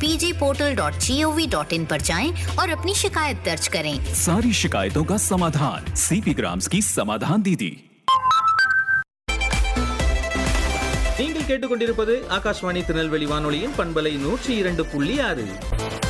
pjportal.gov.in पर जाएं और अपनी शिकायत दर्ज करें। सारी शिकायतों का समाधान सीपी ग्राम्स की समाधान दीदी। நீங்கள் கேட்டுக்கொண்டிருப்பது ஆகாஷ்வாணி திருநெல்வேலி வானொலியின் பண்பலை 102.6.